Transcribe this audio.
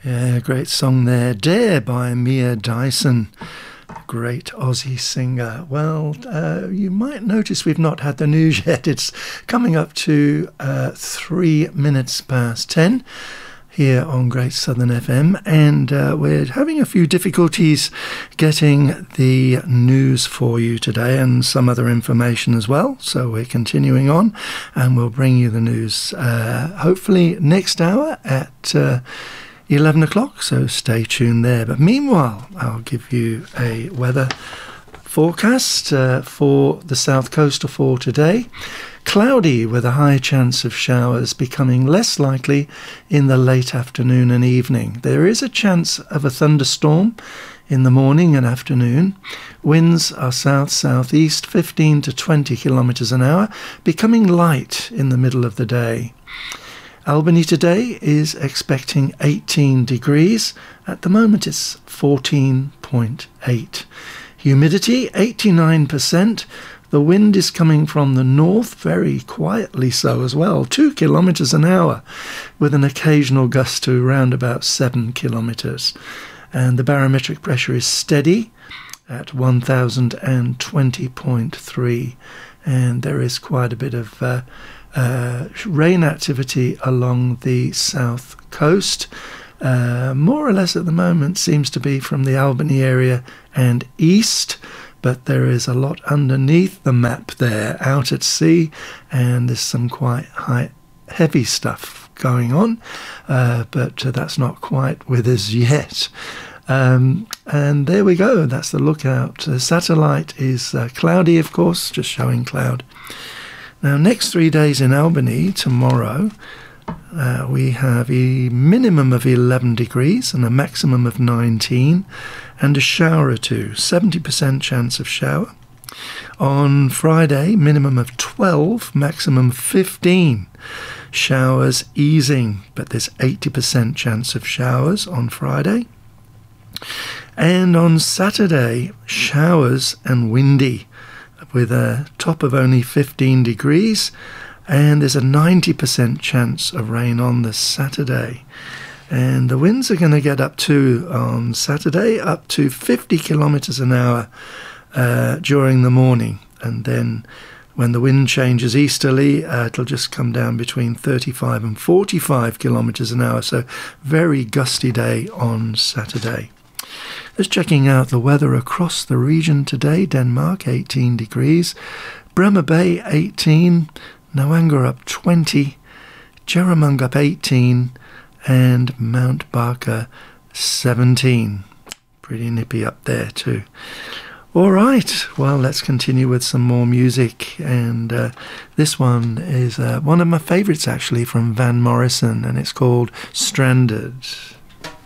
Yeah, great song there. Dare by Mia Dyson. Great Aussie singer. Well, you might notice we've not had the news yet. It's coming up to 3 minutes past 10 here on Great Southern FM, and we're having a few difficulties getting the news for you today and some other information as well. So we're continuing on, and we'll bring you the news hopefully next hour at 11 o'clock, so stay tuned there. But meanwhile, I'll give you a weather forecast for the south coast for today. Cloudy with a high chance of showers, becoming less likely in the late afternoon and evening. There is a chance of a thunderstorm in the morning and afternoon. Winds are south-southeast, 15 to 20 kilometres an hour, becoming light in the middle of the day. Albany today is expecting 18 degrees. At the moment it's 14.8. Humidity 89%. The wind is coming from the north, very quietly so as well, 2 kilometres an hour, with an occasional gust to around about 7 kilometres. And the barometric pressure is steady at 1020.3. And there is quite a bit of rain activity along the south coast. More or less at the moment seems to be from the Albany area and east, but there is a lot underneath the map there out at sea, and there's some quite heavy stuff going on, but that's not quite with us yet. And there we go, that's the lookout. The satellite is cloudy, of course, just showing cloud. Now, next 3 days in Albany, tomorrow, we have a minimum of 11 degrees and a maximum of 19, and a shower or two, 70% chance of shower. On Friday, minimum of 12, maximum 15. Showers easing, but there's 80% chance of showers on Friday. And on Saturday, showers and windy, with a top of only 15 degrees, and there's a 90% chance of rain on the Saturday. And the winds are going to get up to, on Saturday, up to 50 kilometres an hour during the morning. And then when the wind changes easterly, it'll just come down between 35 and 45 kilometres an hour. So very gusty day on Saturday. Just checking out the weather across the region today. Denmark, 18 degrees. Bremer Bay, 18. Noanga up 20. Jerramung up 18. And Mount Barker, 17. Pretty nippy up there too. All right, well, let's continue with some more music. And this one is one of my favourites, actually, from Van Morrison, and it's called Stranded.